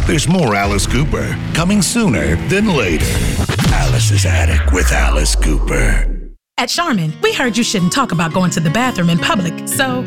There's more Alice Cooper coming sooner than later. Alice's Attic with Alice Cooper. At Charmin, we heard you shouldn't talk about going to the bathroom in public, so